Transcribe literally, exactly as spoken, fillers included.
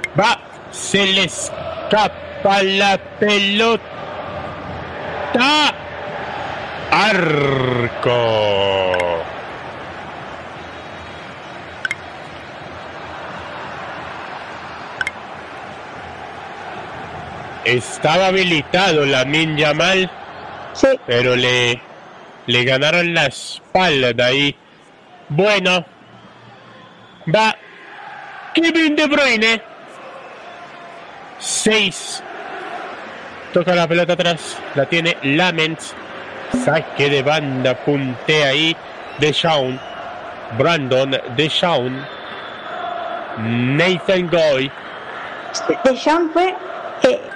Va, se le escapa la pelota. Arco. Estaba habilitado Lamine Yamal, sí. pero le, le ganaron la espalda ahí. Bueno, va Kevin De Bruyne. Seis. Toca la pelota atrás, la tiene Lamens. Saque de banda, puntea ahí Deschamps. Brandon Deschamps. Nathan Goy. Deschamps fue eh,